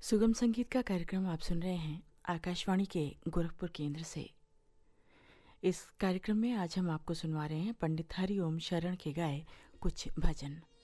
सुगम संगीत का कार्यक्रम आप सुन रहे हैं आकाशवाणी के गोरखपुर केंद्र से। इस कार्यक्रम में आज हम आपको सुनवा रहे हैं पंडित हरिओम शरण के गाए कुछ भजन।